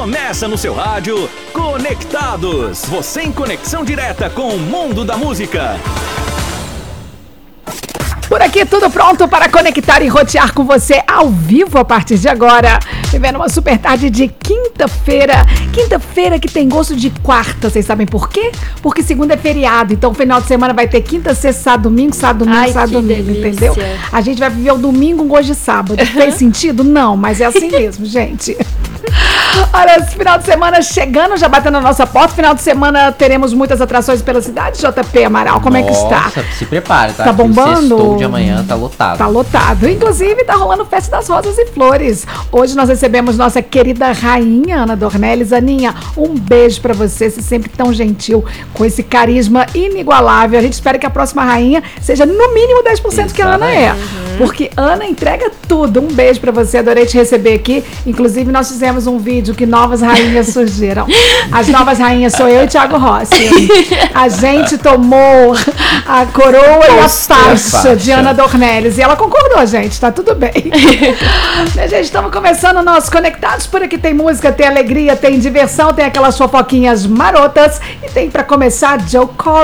Começa no seu rádio, Conectados. Você em conexão direta com o mundo da música. Por aqui, tudo pronto para conectar e rotear com você ao vivo a partir de agora. Vivendo uma super tarde de quinta-feira. Quinta-feira que tem gosto de quarta. Vocês sabem por quê? Porque segunda é feriado. Então, final de semana vai ter quinta, sexta, sábado, domingo, sábado, domingo, delícia. entendeu? A gente vai viver o domingo com gosto de sábado. Fez sentido? Não, mas é assim mesmo, gente. Olha, esse final de semana chegando, já batendo na nossa porta. Final de semana teremos muitas atrações pela cidade. JP Amaral, como é que está? Se prepare, tá? Tá bombando? O sextou de amanhã tá lotado. Tá lotado. Inclusive, tá rolando Festa das Rosas e Flores. Hoje nós recebemos nossa querida rainha Ana Dornelles. Aninha, um beijo pra você, você sempre tão gentil, com esse carisma inigualável. A gente espera que a próxima rainha seja no mínimo 10% que a Ana é. Porque Ana entrega tudo. Um beijo pra você, adorei te receber aqui. Inclusive, nós fizemos um vídeo que novas rainhas surgiram. As novas rainhas sou eu e Thiago Rossi. A gente tomou a coroa e a faixa de Ana Dornelles. E ela concordou, gente. Tá tudo bem. Gente, estamos começando nossos Conectados. Por aqui tem música, tem alegria, tem diversão, tem aquelas fofoquinhas marotas. E tem pra começar Joe Corey.